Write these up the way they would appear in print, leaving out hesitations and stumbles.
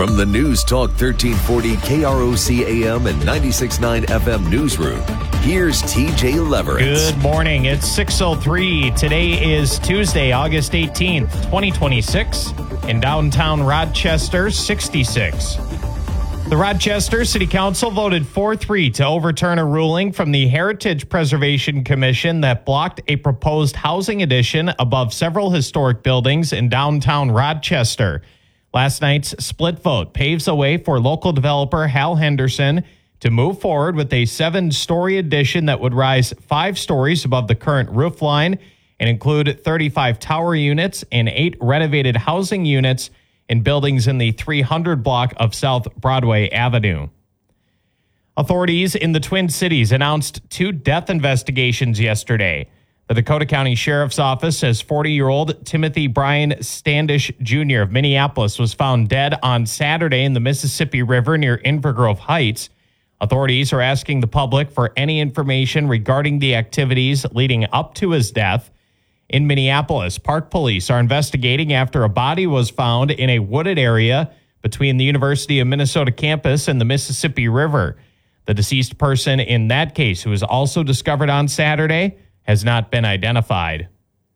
From the News Talk 1340 KROC AM and 96.9 FM newsroom, here's TJ Leverett. Good morning. It's 6:03. Today is Tuesday, August 18th, 2026. In downtown Rochester, 66. The Rochester City Council voted 4-3 to overturn a ruling from the Heritage Preservation Commission that blocked a proposed housing addition above several historic buildings in downtown Rochester. Last night's split vote paves the way for local developer Hal Henderson to move forward with a 7-story addition that would rise 5 stories above the current roof line and include 35 tower units and 8 renovated housing units in buildings in the 300 block of South Broadway Avenue. Authorities in the Twin Cities announced 2 death investigations yesterday. The Dakota County Sheriff's Office says 40-year-old Timothy Brian Standish Jr. of Minneapolis was found dead on Saturday in the Mississippi River near Inver Grove Heights. Authorities are asking the public for any information regarding the activities leading up to his death. In Minneapolis, Park Police are investigating after a body was found in a wooded area between the University of Minnesota campus and the Mississippi River. The deceased person in that case, who was also discovered on Saturday, has not been identified.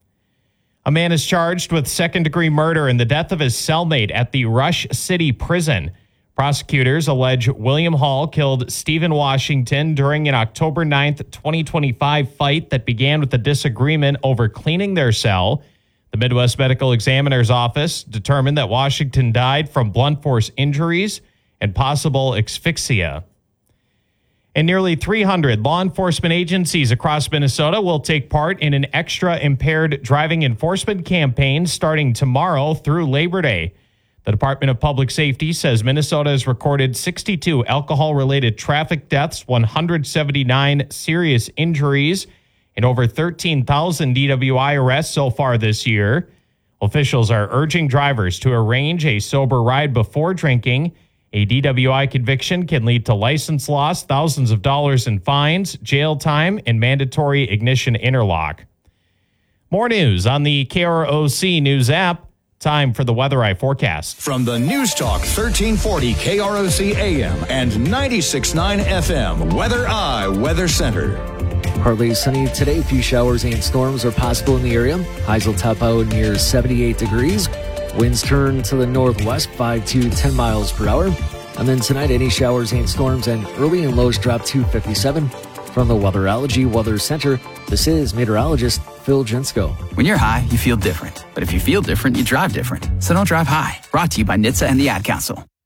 A man is charged with second-degree murder in the death of his cellmate at the Rush City Prison. Prosecutors allege William Hall killed Stephen Washington during an October 9th, 2025 fight that began with a disagreement over cleaning their cell. The Midwest Medical Examiner's Office determined that Washington died from blunt force injuries and possible asphyxia. And nearly 300 law enforcement agencies across Minnesota will take part in an extra impaired driving enforcement campaign starting tomorrow through Labor Day. The Department of Public Safety says Minnesota has recorded 62 alcohol-related traffic deaths, 179 serious injuries, and over 13,000 DWI arrests so far this year. Officials are urging drivers to arrange a sober ride before drinking. A DWI conviction can lead to license loss, thousands of dollars in fines, jail time, and mandatory ignition interlock. More news on the KROC News app. Time for the Weather Eye forecast. From the News Talk 1340 KROC AM and 96.9 FM, Weather Eye Weather Center. Partly sunny today. A few showers and storms are possible in the area. Highs will top out near 78 degrees. Winds turn to the northwest, 5 to 10 miles per hour. And then tonight, any showers and storms and early and lows drop to 57. From the Weatherology Weather Center, this is meteorologist Phil Jensko. When you're high, you feel different. But if you feel different, you drive different. So don't drive high. Brought to you by NHTSA and the Ad Council.